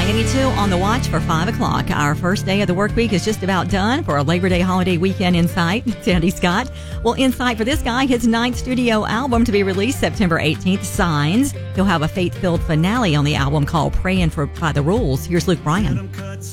Y82 on the watch for 5 o'clock. Our first day of the work week is just about done for a Labor Day holiday weekend insight. Sandy Scott will insight for this guy his 9th studio album to be released September 18th, Signs. He'll have a faith-filled finale on the album called Praying by the Rules. Here's Luke Bryan.